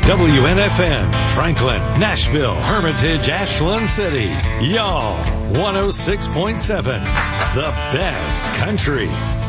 WNFN, Franklin, Nashville, Hermitage, Ashland City. Y'all, 106.7, the best country.